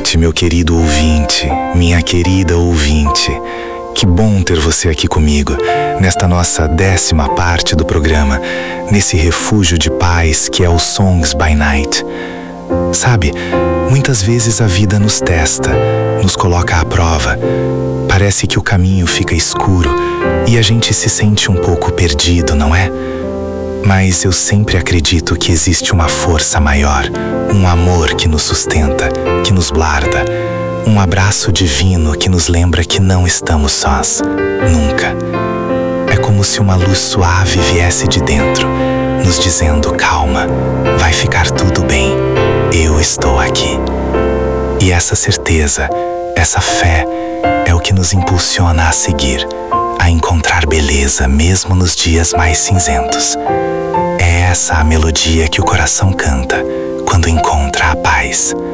noite, meu querido ouvinte, minha querida ouvinte. Que bom ter você aqui comigo, nesta nossa 10ª parte do programa, nesse refúgio de paz que é o Songs by Night. Sabe, muitas vezes a vida nos testa, nos coloca à prova. Parece que o caminho fica escuro e a gente se sente um pouco perdido, não é? Mas eu sempre acredito que existe uma força maior, um amor que nos sustenta, que nos guarda, um abraço divino que nos lembra que não estamos sós, nunca. É como se uma luz suave viesse de dentro, nos dizendo: calma, vai ficar tudo bem, eu estou aqui. E essa certeza, essa fé, é o que nos impulsiona a seguir, a encontrar beleza mesmo nos dias mais cinzentos. É essa a melodia que o coração canta quando encontra a paz.